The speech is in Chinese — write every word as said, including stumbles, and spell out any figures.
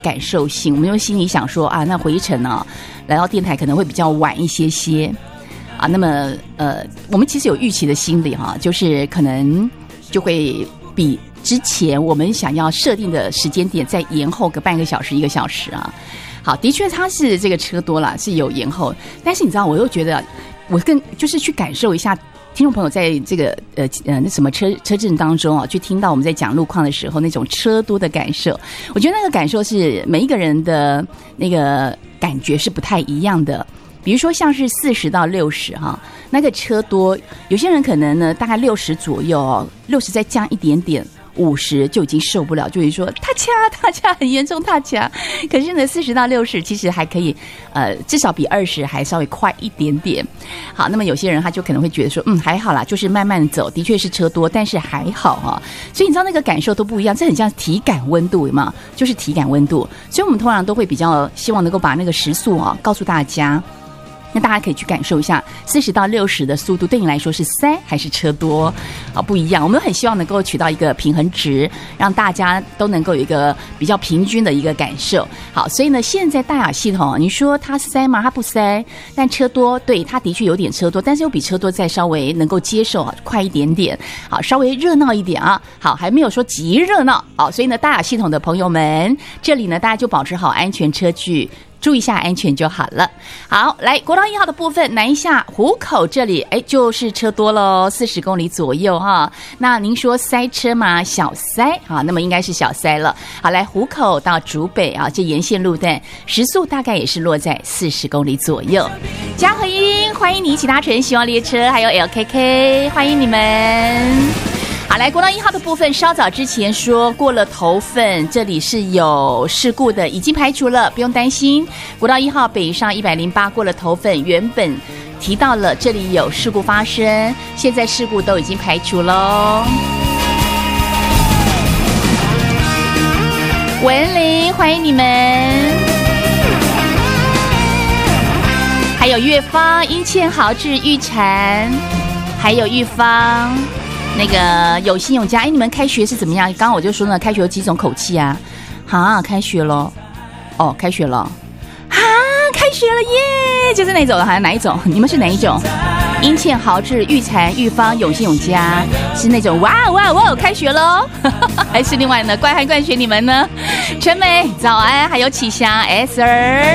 感受性，我们就心里想说啊，那回程呢、哦，来到电台可能会比较晚一些些啊。那么呃，我们其实有预期的心理哈、啊，就是可能就会比之前我们想要设定的时间点再延后个半个小时、一个小时啊。好，的确它是这个车多了，是有延后，但是你知道，我又觉得我更就是去感受一下。听众朋友在这个呃呃那什么车车阵当中啊，去听到我们在讲路况的时候那种车多的感受，我觉得那个感受是每一个人的那个感觉是不太一样的。比如说像是四十到六十哈，那个车多，有些人可能呢大概六十左右哦，六十再降一点点。五十就已经受不了，就会说踏掐踏掐很严重踏掐。可是呢，四十到六十其实还可以，呃，至少比二十还稍微快一点点。好，那么有些人他就可能会觉得说，嗯，还好啦，就是慢慢走，的确是车多，但是还好哈、啊。所以你知道那个感受都不一样，这很像体感温度嘛，就是体感温度。所以我们通常都会比较希望能够把那个时速啊告诉大家。那大家可以去感受一下，四十到六十的速度对你来说是塞还是车多啊？不一样，我们很希望能够取到一个平衡值，让大家都能够有一个比较平均的一个感受。好，所以呢，现在大雅系统，你说它塞吗？它不塞，但车多，对，它的确有点车多，但是又比车多再稍微能够接受啊，快一点点，好，稍微热闹一点啊。好，还没有说极热闹，好，所以呢，大雅系统的朋友们，这里呢，大家就保持好安全车距。注意一下安全就好了。好，来国道一号的部分，南一下湖口这里，哎，就是车多喽，四十公里左右哈。那您说塞车吗？小塞啊，那么应该是小塞了。好，来湖口到竹北啊，这沿线路段时速大概也是落在四十公里左右。嘉禾英，欢迎你一起搭乘希望列车，还有 L K K， 欢迎你们。好，来国道一号的部分，稍早之前说过了头份，这里是有事故的，已经排除了，不用担心。国道一号北上一百零八过了头份，原本提到了这里有事故发生，现在事故都已经排除喽。文林，欢迎你们，还有月芳、殷倩、豪志、玉婵，还有玉芳。那个有心有家，哎，你们开学是怎么样？刚刚我就说呢，开学有几种口气啊？哈，开学了，哦，开学了，哈，开学了耶！就是那种，好像哪一种？你们是哪一种？殷倩、豪志、玉婵、玉芳、有心有家，是那种哇哇哇，开学喽？还是另外呢？怪汉怪学你们呢？陈美早安，还有启祥 S 儿。